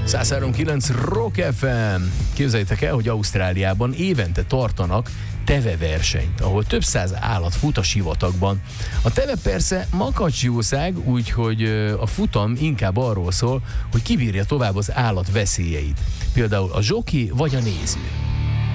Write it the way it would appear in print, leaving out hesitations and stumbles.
103.9 Rock FM. Képzeljétek el, hogy Ausztráliában évente tartanak teveversenyt, ahol több száz állat fut a sivatagban. A teve persze makacsjószág, úgyhogy a futam inkább arról szól, hogy kibírja tovább az állat veszélyeit. Például a zsoki vagy a néző.